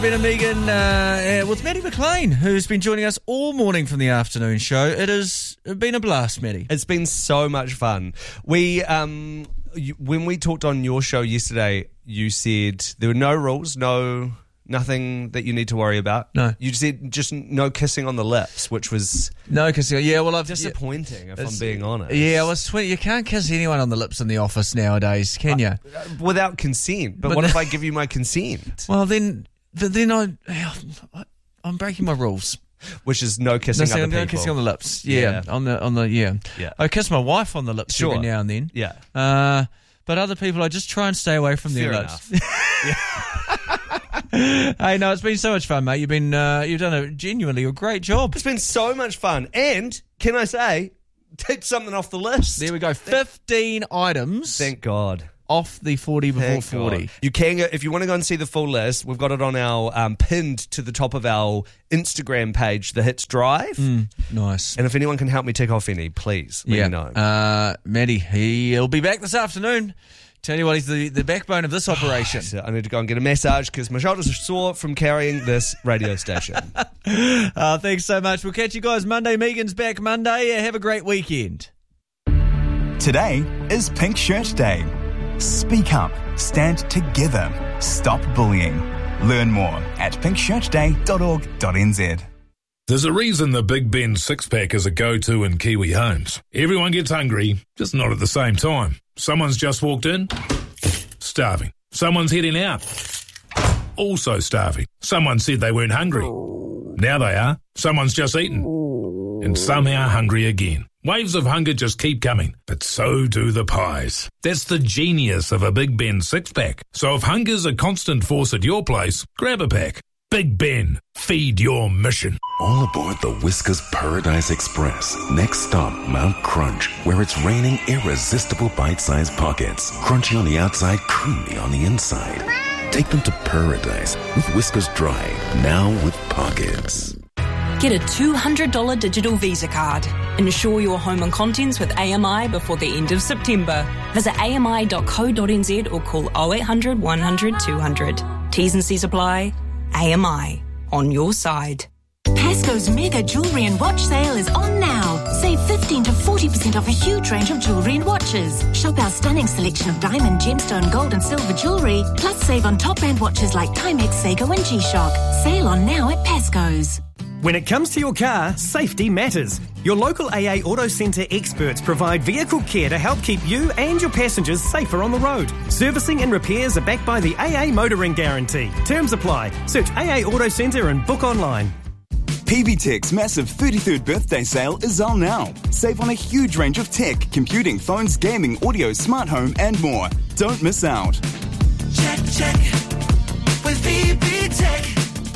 Ben and Megan with Maddie McLean, who's been joining us all morning from the afternoon show. It has been a blast, Maddie. It's been so much fun. We when we talked on your show yesterday, you said there were no rules, nothing that you need to worry about. No. You said just no kissing on the lips, which was No kissing. Yeah, well, disappointing, if I'm being honest. Yeah, well, you can't kiss anyone on the lips in the office nowadays, can you? Without consent. But what if I give you my consent? Well, then I'm breaking my rules. Which is no kissing other people. No kissing on the lips. Yeah. On the yeah. I kiss my wife on the lips every now and then. Yeah. But other people, I just try and stay away from their lips. Hey, no, it's been so much fun, mate. You've done a great job. It's been so much fun. And can I say, take something off the list. There we go. 15 items. Thank God. Off the 40 before 40. God. You can go, if you want to go and see the full list, we've got it on our pinned to the top of our Instagram page, The Hits Drive. Nice. And if anyone can help me tick off any, please let me know. Maddie, he'll be back this afternoon. Tell you what, he's the backbone of this operation. So I need to go and get a massage because my shoulders are sore from carrying this radio station. Thanks so much. We'll catch you guys Monday. Megan's back Monday. Have a great weekend. Today is Pink Shirt Day. Speak up, stand together, stop bullying. Learn more at pinkshirtday.org.nz. There's a reason the Big Ben six-pack is a go-to in Kiwi homes. Everyone gets hungry, just not at the same time. Someone's just walked in, starving. Someone's heading out, also starving. Someone said they weren't hungry. Now they are. Someone's just eaten, and somehow hungry again. Waves of hunger just keep coming, but so do the pies. That's the genius of a Big Ben six-pack. So if hunger's a constant force at your place, grab a pack. Big Ben, feed your mission. All aboard the Whiskas Paradise Express. Next stop, Mount Crunch, where it's raining irresistible bite-sized pockets. Crunchy on the outside, creamy on the inside. Take them to paradise with Whiskas Dry, now with pockets. Get a $200 digital Visa card. Insure your home and contents with AMI before the end of September. Visit ami.co.nz or call 0800 100 200. T's and C's apply. AMI, on your side. Pasco's Mega Jewellery and Watch Sale is on now. Save 15 to 40% off a huge range of jewellery and watches. Shop our stunning selection of diamond, gemstone, gold and silver jewellery. Plus save on top brand watches like Timex, Seiko and G-Shock. Sale on now at Pasco's. When it comes to your car, safety matters. Your local AA Auto Centre experts provide vehicle care to help keep you and your passengers safer on the road. Servicing and repairs are backed by the AA Motoring Guarantee. Terms apply. Search AA Auto Centre and book online. PBTech's massive 33rd birthday sale is on now. Save on a huge range of tech, computing, phones, gaming, audio, smart home and more. Don't miss out. Check with PBTech.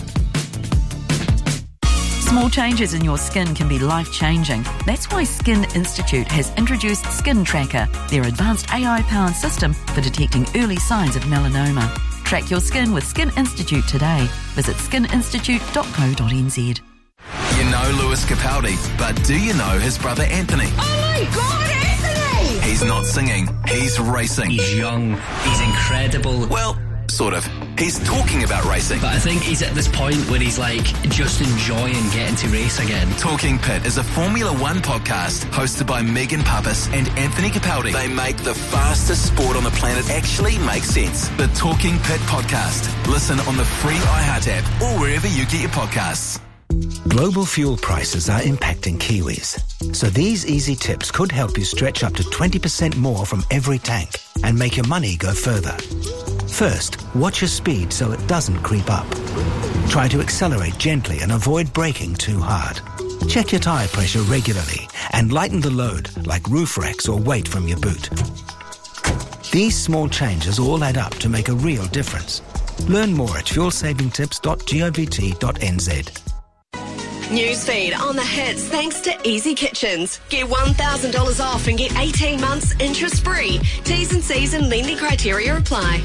Small changes in your skin can be life-changing. That's why Skin Institute has introduced Skin Tracker, their advanced AI-powered system for detecting early signs of melanoma. Track your skin with Skin Institute today. Visit skininstitute.co.nz. You know Lewis Capaldi, but do you know his brother Anthony? Oh my God, Anthony! He's not singing, he's racing. He's young, he's incredible. Well, sort of. He's talking about racing. But I think he's at this point where he's like just enjoying getting to race again. Talking Pit is a Formula One podcast hosted by Megan Pappas and Anthony Capaldi. They make the fastest sport on the planet actually make sense. The Talking Pit podcast. Listen on the free iHeart app or wherever you get your podcasts. Global fuel prices are impacting Kiwis. So these easy tips could help you stretch up to 20% more from every tank and make your money go further. First, watch your speed so it doesn't creep up. Try to accelerate gently and avoid braking too hard. Check your tyre pressure regularly and lighten the load like roof racks or weight from your boot. These small changes all add up to make a real difference. Learn more at fuelsavingtips.govt.nz. Newsfeed on the hits thanks to Easy Kitchens. Get $1,000 off and get 18 months interest-free. T's and C's and lending criteria apply.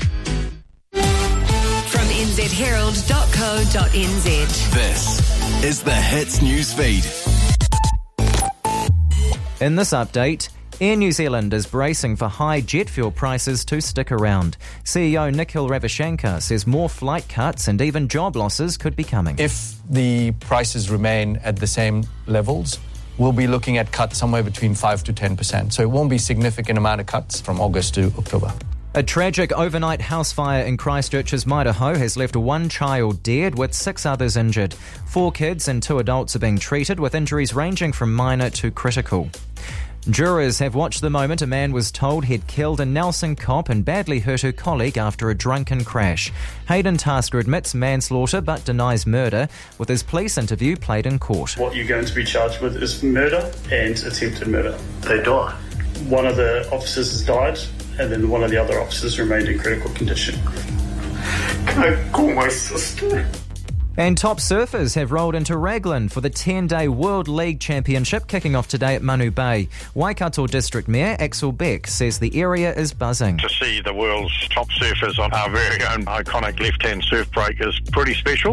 From nzherald.co.nz. This is the Hits Newsfeed. In this update, Air New Zealand is bracing for high jet fuel prices to stick around. CEO Nikhil Ravichandran says more flight cuts and even job losses could be coming. If the prices remain at the same levels, we'll be looking at cuts somewhere between 5 to 10%. So it won't be a significant amount of cuts from August to October. A tragic overnight house fire in Christchurch's Maidaho has left one child dead with 6 others injured. 4 kids and 2 adults are being treated with injuries ranging from minor to critical. Jurors have watched the moment a man was told he'd killed a Nelson cop and badly hurt her colleague after a drunken crash. Hayden Tasker admits manslaughter but denies murder, with his police interview played in court. What you're going to be charged with is murder and attempted murder. They died. One of the officers has died, and then one of the other officers remained in critical condition. Can I call my sister? And top surfers have rolled into Raglan for the 10-day World League Championship kicking off today at Manu Bay. Waikato District Mayor Axel Beck says the area is buzzing. To see the world's top surfers on our very own iconic left-hand surf break is pretty special.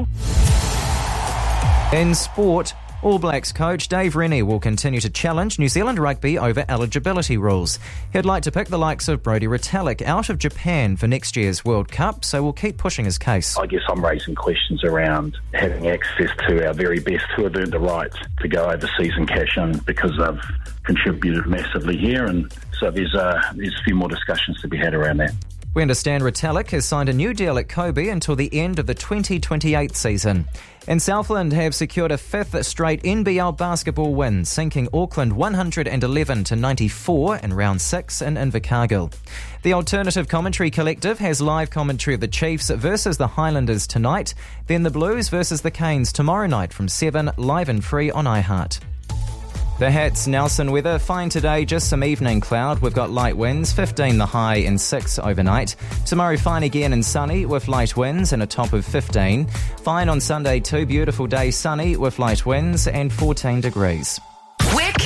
In sport, All Blacks coach Dave Rennie will continue to challenge New Zealand rugby over eligibility rules. He'd like to pick the likes of Brodie Retallick out of Japan for next year's World Cup, so will keep pushing his case. I guess I'm raising questions around having access to our very best who have earned the right to go overseas and cash in because they've contributed massively here, and so there's a few more discussions to be had around that. We understand Retallick has signed a new deal at Kobe until the end of the 2028 season. And Southland have secured a 5th straight NBL basketball win, sinking Auckland 111-94 in round 6 in Invercargill. The Alternative Commentary Collective has live commentary of the Chiefs versus the Highlanders tonight, then the Blues versus the Canes tomorrow night from 7, live and free on iHeart. The Hats Nelson weather, fine today, just some evening cloud. We've got light winds, 15 the high and 6 overnight. Tomorrow fine again and sunny with light winds and a top of 15. Fine on Sunday too, beautiful day, sunny with light winds and 14 degrees.